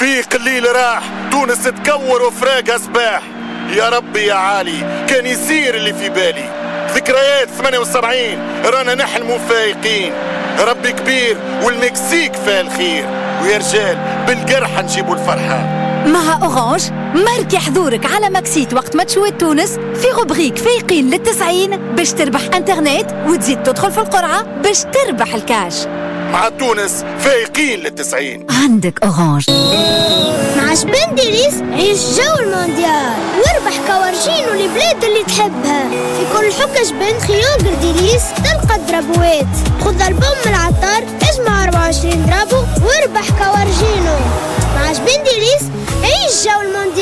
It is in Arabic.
في قليل راح تونس تكور وفراقها سباح. يا ربي يا عالي كان يصير اللي في بالي. ذكريات 78 رانا نحلموا فايقين. ربي كبير والمكسيك فيها الخير. ويا رجال بالقرحة نجيبوا الفرحة. مع أورانج ماركي حضورك على ماكسيت وقت ما تشوي تونس في غبغيك فايقين لل90 باش تربح انترنت وتزيد تدخل في القرعة باش تربح الكاش. مع تونس فايقين لل90. عندك أورانج. مع شبين ديريس عيش جو المونديال واربح كوارجين والبلاد اللي تحبها. في كل حكة شبين خيار ديريس تلقى الدرابوات. خذ البوم من العطار اجمع 24 درابو واربح كوارجينو. مع شبين ديريس عيش جو المونديال.